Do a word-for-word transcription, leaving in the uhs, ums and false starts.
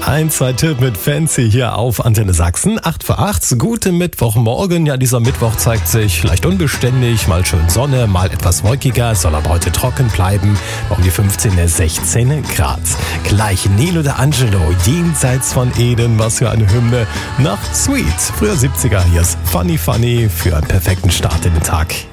Ein, zwei Tipp mit Fancy hier auf Antenne Sachsen. acht vor acht, guten Mittwochmorgen. Ja, dieser Mittwoch zeigt sich leicht unbeständig. Mal schön Sonne, mal etwas wolkiger. Soll aber heute trocken bleiben. Um die fünfzehn, sechzehn Grad. Gleich Nilo D'Angelo, jenseits von Eden. Was für eine Hymne. Nach Sweet, früher siebziger. Hier ist Funny Funny für einen perfekten Start in den Tag.